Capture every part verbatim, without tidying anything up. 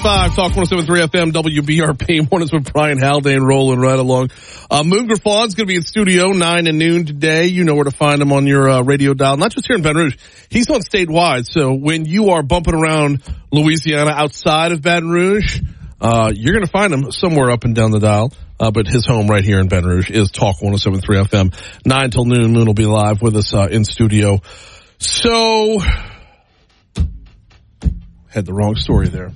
Five Talk one oh seven point three F M W B R P. Mornings with Brian Haldane rolling right along. Uh, Moon Graffon's going to be in studio nine and noon today. You know where to find him on your uh, radio dial. Not just here in Baton Rouge. He's on statewide. So when you are bumping around Louisiana outside of Baton Rouge, uh, you're going to find him somewhere up and down the dial. Uh, but his home right here in Baton Rouge is Talk one oh seven point three F M. Nine till noon. Moon will be live with us uh, in studio. So had the wrong story there.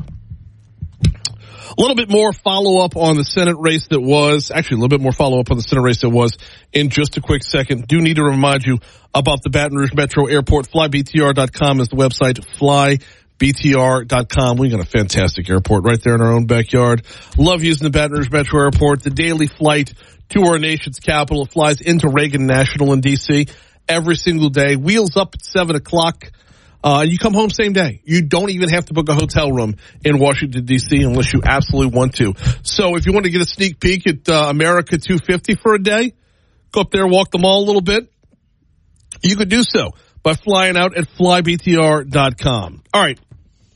A little bit more follow-up on the Senate race that was, actually a little bit more follow-up on the Senate race that was in just a quick second. Do need to remind you about the Baton Rouge Metro Airport. fly b t r dot com is the website, fly b t r dot com. We got a fantastic airport right there in our own backyard. Love using the Baton Rouge Metro Airport. The daily flight to our nation's capital. It flies into Reagan National in D C every single day. Wheels up at seven o'clock. Uh, you come home same day. You don't even have to book a hotel room in Washington, D C unless you absolutely want to. So if you want to get a sneak peek at uh, America two fifty for a day, go up there, walk the mall a little bit, you could do so by flying out at fly b t r dot com. All right.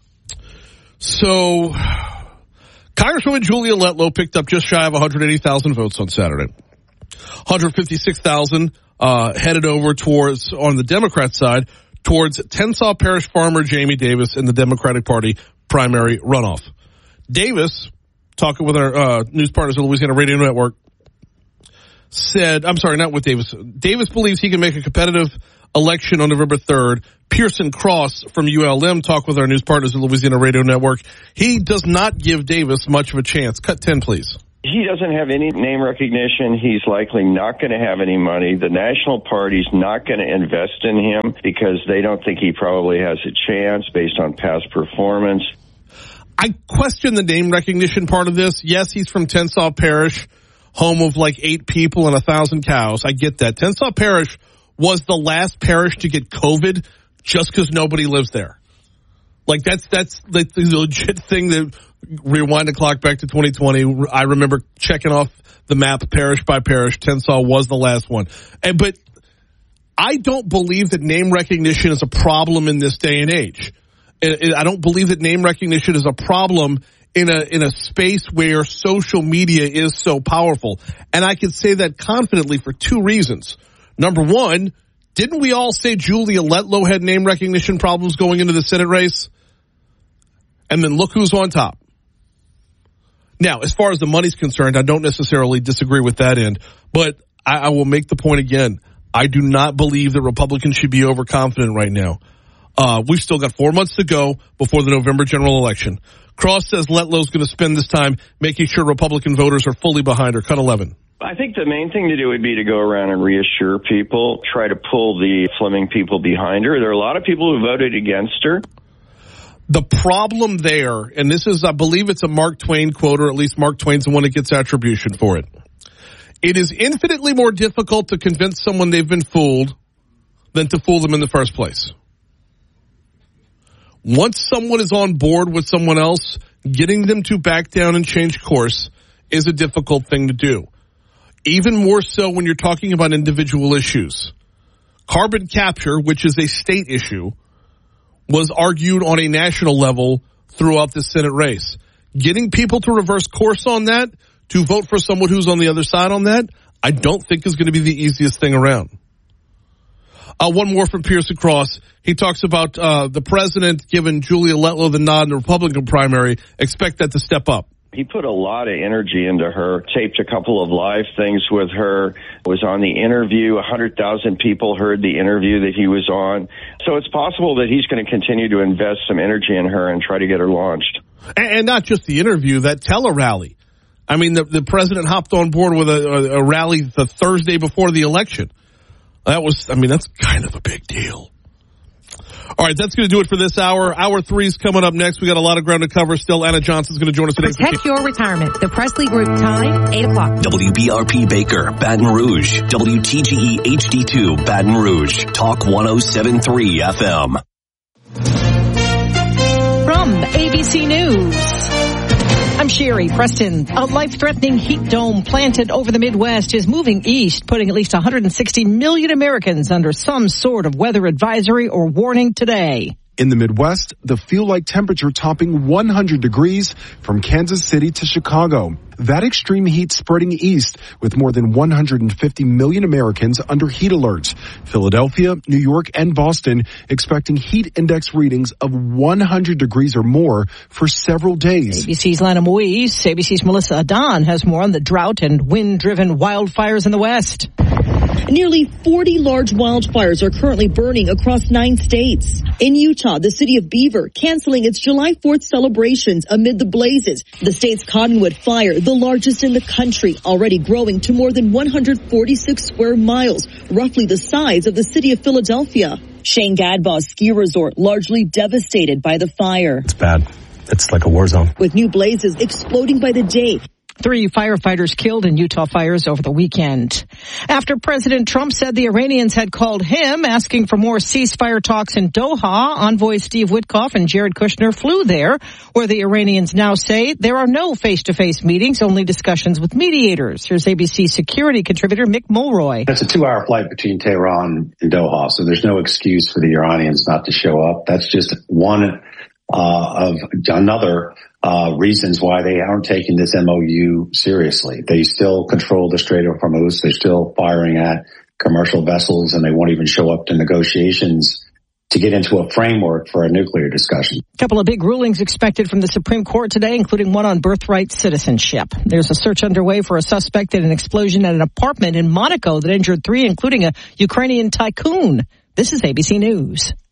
So Congresswoman Julia Letlow picked up just shy of one hundred eighty thousand votes on Saturday. one hundred fifty-six thousand uh, headed over towards, on the Democrat side, towards Tensas Parish farmer Jamie Davis in the Democratic Party primary runoff. Davis, talking with our uh, news partners at Louisiana Radio Network, said, I'm sorry, not with Davis. Davis believes he can make a competitive election on November third. Pearson Cross from U L M, talk with our news partners at Louisiana Radio Network. He does not give Davis much of a chance. Cut ten, please. He doesn't have any name recognition. He's likely not going to have any money. The National Party's not going to invest in him because they don't think he probably has a chance based on past performance. I question the name recognition part of this. Yes, he's from Tensas Parish, home of like eight people and a thousand cows. I get that. Tensas Parish was the last parish to get COVID just because nobody lives there. Like that's, that's the, the legit thing that, rewind the clock back to twenty twenty. I remember checking off the map parish by parish. Tensas was the last one. And, but I don't believe that name recognition is a problem in this day and age. I don't believe that name recognition is a problem in a, in a space where social media is so powerful. And I can say that confidently for two reasons. Number one, didn't we all say Julia Letlow had name recognition problems going into the Senate race? And then look who's on top. Now, as far as the money's concerned, I don't necessarily disagree with that end, but I, I will make the point again. I do not believe that Republicans should be overconfident right now. Uh, we've still got four months to go before the November general election. Cross says Letlow's going to spend this time making sure Republican voters are fully behind her. Cut eleven. I think the main thing to do would be to go around and reassure people, try to pull the Fleming people behind her. There are a lot of people who voted against her. The problem there, and this is, I believe it's a Mark Twain quote, or at least Mark Twain's the one that gets attribution for it. It is infinitely more difficult to convince someone they've been fooled than to fool them in the first place. Once someone is on board with someone else, getting them to back down and change course is a difficult thing to do. Even more so when you're talking about individual issues. Carbon capture, which is a state issue, was argued on a national level throughout the Senate race. Getting people to reverse course on that, to vote for someone who's on the other side on that, I don't think is going to be the easiest thing around. Uh, one more from Pearson Cross. He talks about uh, the president giving Julia Letlow the nod in the Republican primary. Expect that to step up. He put a lot of energy into her, taped a couple of live things with her, was on the interview. one hundred thousand people heard the interview that he was on. So it's possible that he's going to continue to invest some energy in her and try to get her launched. And, and not just the interview, that tele-rally. I mean, the, the president hopped on board with a, a, a rally the Thursday before the election. That was, I mean, that's kind of a big deal. All right, that's going to do it for this hour. Hour three is coming up next. We got a lot of ground to cover still. Anna Johnson's going to join us today. Protect your retirement. The Presley Group time, eight o'clock. W B R P Baker, Baton Rouge. W T G E H D two, Baton Rouge. Talk one oh seven point three F M. From A B C News, I'm Sherry Preston. A life-threatening heat dome planted over the Midwest is moving east, putting at least one hundred sixty million Americans under some sort of weather advisory or warning today. In the Midwest, the feel-like temperature topping one hundred degrees from Kansas City to Chicago. That extreme heat spreading east with more than one hundred fifty million Americans under heat alerts. Philadelphia, New York, and Boston expecting heat index readings of one hundred degrees or more for several days. A B C's Lana Moise, A B C's Melissa Adon has more on the drought and wind-driven wildfires in the West. Nearly forty large wildfires are currently burning across nine states. In Utah, the city of Beaver canceling its July fourth celebrations amid the blazes. The state's Cottonwood fire, the largest in the country, already growing to more than one hundred forty-six square miles, roughly the size of the city of Philadelphia. Shane Gadbaugh's ski resort largely devastated by the fire. It's bad. It's like a war zone. With new blazes exploding by the day. Three firefighters killed in Utah fires over the weekend. After President Trump said the Iranians had called him asking for more ceasefire talks in Doha, envoy Steve Witkoff and Jared Kushner flew there, where the Iranians now say there are no face-to-face meetings, only discussions with mediators. Here's A B C security contributor Mick Mulroy. It's a two-hour flight between Tehran and Doha, so there's no excuse for the Iranians not to show up. That's just one uh, of another Uh, reasons why they aren't taking this M O U seriously. They still control the Strait of Hormuz. They're still firing at commercial vessels, and they won't even show up to negotiations to get into a framework for a nuclear discussion. A couple of big rulings expected from the Supreme Court today, including one on birthright citizenship. There's a search underway for a suspect in an explosion at an apartment in Monaco that injured three, including a Ukrainian tycoon. This is A B C News.